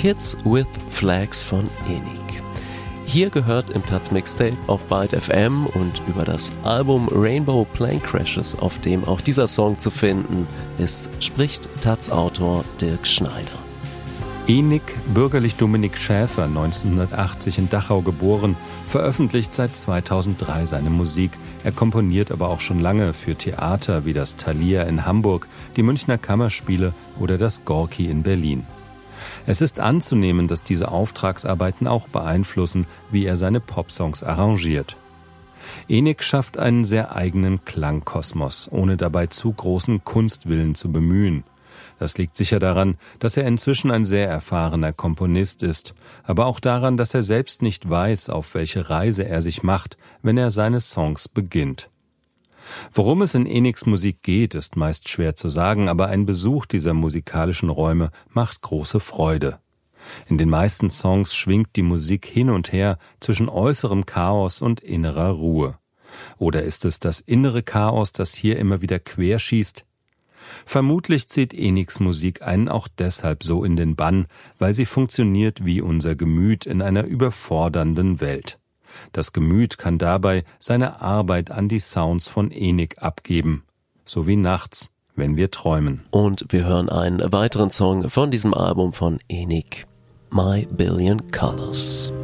Kids with Flags von ENIC. Hier gehört im Taz Mixtape auf Byte FM und über das Album Rainbow Plane Crashes, auf dem auch dieser Song zu finden ist, spricht Taz-Autor Dirk Schneider. ENIC, bürgerlich Dominik Schäfer, 1980 in Dachau geboren, veröffentlicht seit 2003 seine Musik. Er komponiert aber auch schon lange für Theater wie das Thalia in Hamburg, die Münchner Kammerspiele oder das Gorki in Berlin. Es ist anzunehmen, dass diese Auftragsarbeiten auch beeinflussen, wie er seine Popsongs arrangiert. ENIC schafft einen sehr eigenen Klangkosmos, ohne dabei zu großen Kunstwillen zu bemühen. Das liegt sicher daran, dass er inzwischen ein sehr erfahrener Komponist ist, aber auch daran, dass er selbst nicht weiß, auf welche Reise er sich macht, wenn er seine Songs beginnt. Worum es in ENICs Musik geht, ist meist schwer zu sagen, aber ein Besuch dieser musikalischen Räume macht große Freude. In den meisten Songs schwingt die Musik hin und her zwischen äußerem Chaos und innerer Ruhe. Oder ist es das innere Chaos, das hier immer wieder querschießt? Vermutlich zieht ENICs Musik einen auch deshalb so in den Bann, weil sie funktioniert wie unser Gemüt in einer überfordernden Welt. Das Gemüt kann dabei seine Arbeit an die Sounds von ENIC abgeben, so wie nachts, wenn wir träumen. Und wir hören einen weiteren Song von diesem Album von ENIC, My Billion Colors.